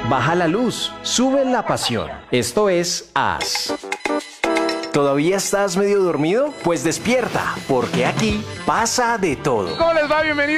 baja la luz, sube la pasión. Esto es As. ¿Todavía estás medio dormido? Pues despierta, porque aquí pasa de todo. ¿Cómo les va? Bienvenidos.